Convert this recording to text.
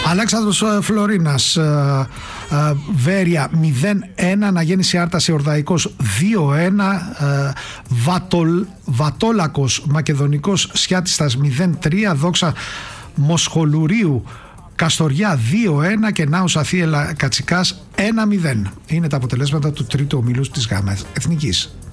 Αλέξανδρος Φλωρίνας, Βέρεια 0-1, Αναγέννηση Άρταση Ορδαϊκός 2-1, Βατόλακος Μακεδονικός Σιάτιστας 0-3, Δόξα Μοσχολουρίου Καστοριά 2-1 και Νάους Αθίελα Κατσικάς 1-0. Είναι τα αποτελέσματα του τρίτου ομίλου της ΓΑΜΑ Εθνικής.